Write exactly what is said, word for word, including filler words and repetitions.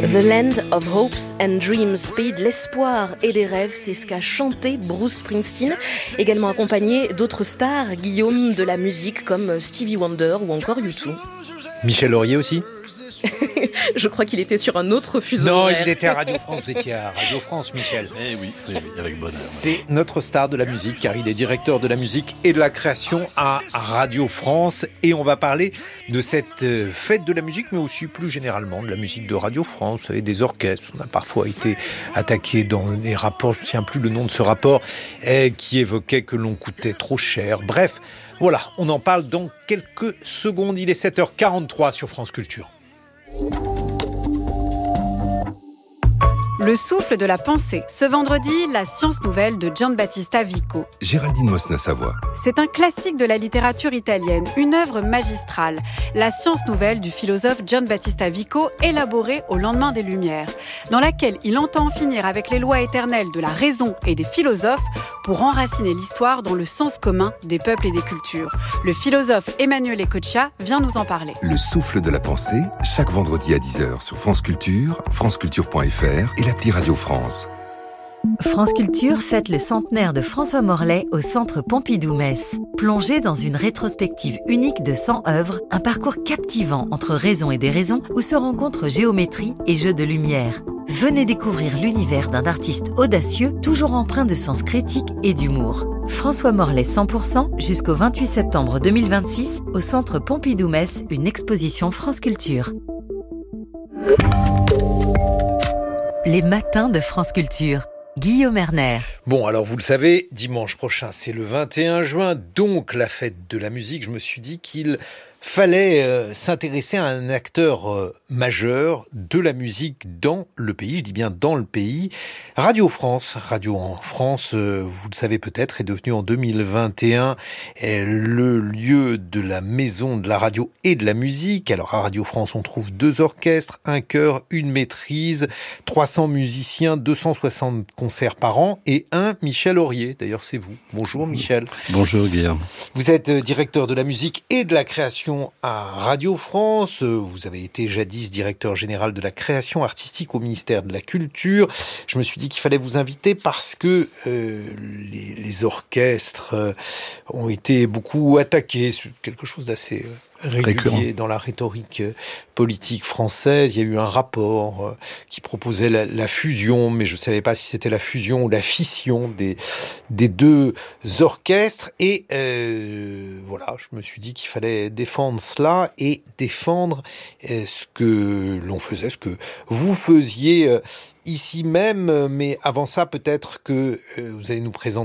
The Land of Hopes and Dreams, pays de l'espoir et des rêves, c'est ce qu'a chanté Bruce Springsteen, également accompagné d'autres stars, Guillaume, de la musique comme Stevie Wonder ou encore U deux. Michel Laurier aussi. Je crois qu'il était sur un autre fuseau Non, horaire. il était à Radio France, vous étiez à Radio France, Michel. Eh oui, oui, oui, avec bonheur. C'est notre star de la musique, car il est directeur de la musique et de la création à Radio France. Et on va parler de cette fête de la musique, mais aussi plus généralement de la musique de Radio France. Vous savez, des orchestres. On a parfois été attaqué dans les rapports, je ne me souviens plus le nom de ce rapport, qui évoquait que l'on coûtait trop cher. Bref, voilà, on en parle dans quelques secondes. Il est sept heures quarante-trois sur France Culture. Le souffle de la pensée. Ce vendredi, la science nouvelle de Giambattista Vico. Géraldine Mosna-Savoie. C'est un classique de la littérature italienne, une œuvre magistrale. La science nouvelle du philosophe Giambattista Vico, élaborée au lendemain des Lumières, dans laquelle il entend en finir avec les lois éternelles de la raison et des philosophes pour enraciner l'histoire dans le sens commun des peuples et des cultures. Le philosophe Emanuele Coccia vient nous en parler. Le souffle de la pensée, chaque vendredi à dix heures sur France Culture, franceculture point f r et l'appli Radio France. France Culture fête le centenaire de François Morlet au Centre Pompidou-Metz. Plongez dans une rétrospective unique de cent œuvres, un parcours captivant entre raison et déraison où se rencontrent géométrie et jeux de lumière. Venez découvrir l'univers d'un artiste audacieux, toujours empreint de sens critique et d'humour. François Morlet cent pour cent jusqu'au vingt-huit septembre deux mille vingt-six au Centre Pompidou-Metz, une exposition France Culture. Les matins de France Culture. Guillaume Erner. Bon, alors vous le savez, dimanche prochain, c'est le vingt et un juin, donc la fête de la musique. Je me suis dit qu'il fallait euh, s'intéresser à un acteur euh, majeur de la musique dans le pays. Je dis bien dans le pays. Radio France. Radio en France, euh, vous le savez peut-être, est devenu en deux mille vingt et un euh, le lieu de la maison de la radio et de la musique. Alors à Radio France, on trouve deux orchestres, un chœur, une maîtrise, trois cents musiciens, deux cent soixante concerts par an et un Michel Laurier. D'ailleurs, c'est vous. Bonjour Michel. Bonjour Guillaume. Vous êtes directeur de la musique et de la création à Radio France. Vous avez été jadis directeur général de la création artistique au ministère de la Culture. Je me suis dit qu'il fallait vous inviter parce que euh, les, les orchestres euh, ont été beaucoup attaqués. C'est quelque chose d'assez euh, régulier Récurrent. Dans la rhétorique politique française. Il y a eu un rapport euh, qui proposait la, la fusion, mais je ne savais pas si c'était la fusion ou la fission des, des deux orchestres. Et euh, voilà, je me suis dit qu'il fallait défendre cela et défendre euh, ce que l'on faisait, ce que vous faisiez euh, ici même. Mais avant ça, peut-être que euh, vous allez nous présenter